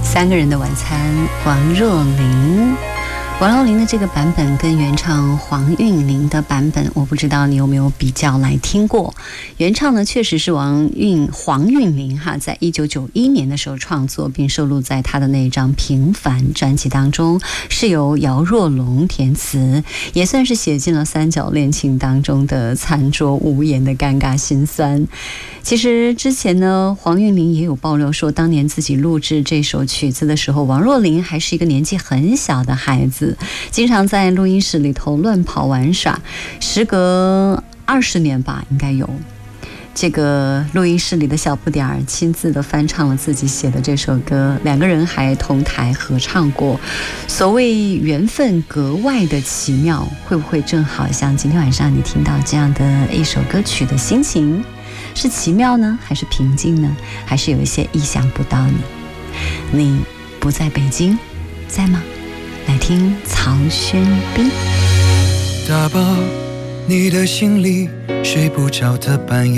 三个人的晚餐，王若琳。王若琳的这个版本跟原唱黄韵玲的版本，我不知道你有没有比较来听过。原唱呢确实是黄韵玲哈，在1991年的时候创作，并收录在她的那一张《平凡》专辑当中，是由姚若龙填词，也算是写进了三角恋情当中的餐桌无言的尴尬心酸。其实之前呢，黄韵玲也有爆料说，当年自己录制这首曲子的时候，王若琳还是一个年纪很小的孩子，经常在录音室里头乱跑玩耍。时隔20年吧，应该有，这个录音室里的小不点儿亲自的翻唱了自己写的这首歌，两个人还同台合唱过。所谓缘分格外的奇妙，会不会正好像今天晚上你听到这样的一首歌曲的心情，是奇妙呢，还是平静呢，还是有一些意想不到呢？你不在北京，在吗？来听曹轩宾。 打包你的行李，睡不着的半夜